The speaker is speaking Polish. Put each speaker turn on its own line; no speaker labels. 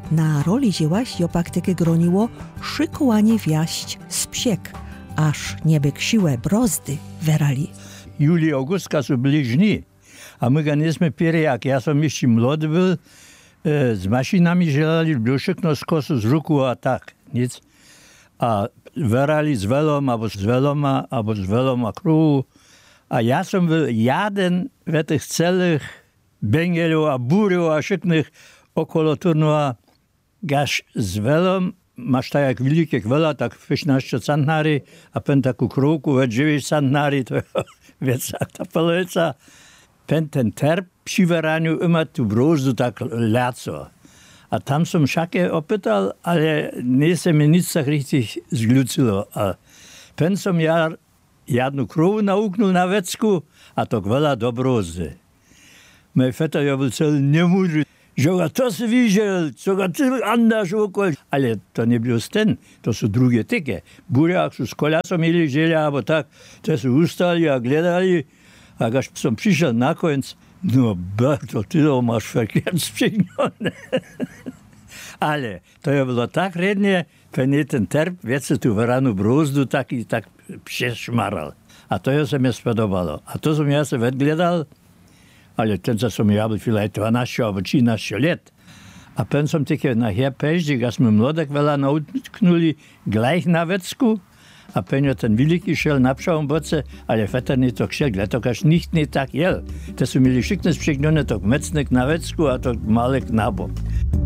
Na roli dziełaś opak takie groniło szykowanie wjaść z psiek, aż niebek siłę brozdy werali.
Juli, Augustka są byli żni, a my ganizmy piery, jak ja som jeszcze młody był, z maszynami żelali, bluszykno z kosu, z ruku, a tak, nic. A werali z welom, albo z weloma kruhu. A ja som był jeden w tych celych bengelu, a buru, a szyknych okolo turnuła, gaż z welom, masz tak jak wielkie wela, tak 15 centnary, a pen taką kruku, we 9 centnary, to więc ta polica, ten terp przy weraniu ima tu brozdu tak laco. A tam som šake opytal, ale nie se mi nic tak richtig zglucilo. A pen som ja jednu krovu nauknul na vecku, a to kvela do brozdy. Moj feta ja byl celý nemůžu. Že to si viděl, co ga ty andáš okolo. Ale to nebyl ten, to jsou drugie tyke. Burák jsou s kolasom jeli, želi, abo tak. To jsou ustali a gledali. A když som přišel na konec, no Berto, ty to máš verkehrt spřiňone. Ale to je bylo tak redně, že ten terp věce tu veranu brozdu tak přešmaral. A to je se mi spodobalo. A to som ja se vedgledal, ale ten som ja byl vielleicht 12 alebo 13 let. A pen som také na herpeždi, ga sme mlodek veľa nautknuli gleich na vecku, a pen ten veliký šel na pšavom boce, ale feterný to šel, gled to kaž nicht nie tak jel. To sú mieli šikne spřeknone to mecnek na vecku a to malek na bok.